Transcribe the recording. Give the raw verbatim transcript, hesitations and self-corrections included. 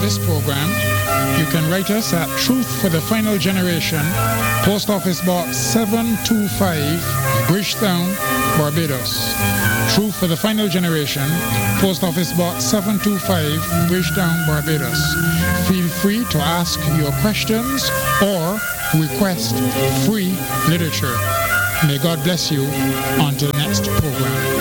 this program, you can write us at Truth for the Final Generation, Post Office Box seven two five, Bridgetown, Barbados. Truth for the Final Generation, Post Office Box seven two five, Bridgetown, Barbados. Feel free to ask your questions or request free literature. May God bless you until the next program.